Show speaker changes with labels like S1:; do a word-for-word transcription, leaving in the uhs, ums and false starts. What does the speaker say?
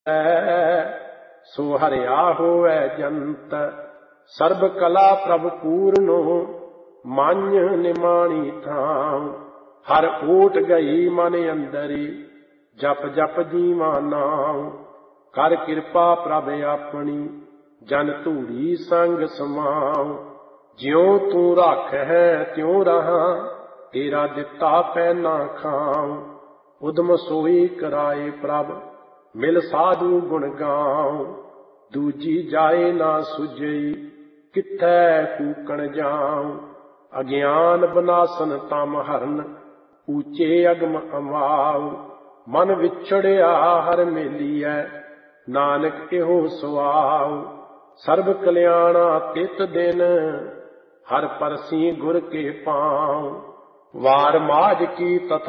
S1: सो हरिया होवै जंत। सर्ब कला प्रभ पूरनो मान्य निमाणी थाम। हर ओट गई मन अंदरी जप जप जीवा नाम। कर कृपा प्रभ अपनी जन धूड़ी संग समाओ। ज्यों तू रख है त्यों रहा तेरा दिता पै ना खाओ। उदम सोई कराए प्रभ मिल साधु गुण गाओ। दूजी जाए ना सुझई किथै कूकण जाऊं। अज्ञान बनासन तम हरन ऊंचे अगम अमाओ। मन विछड़िया हर मेलिए नानक एहो सुआओ। सर्ब कल्याणा तित दिन हर परसी गुर के पाँव। वार माज की तथा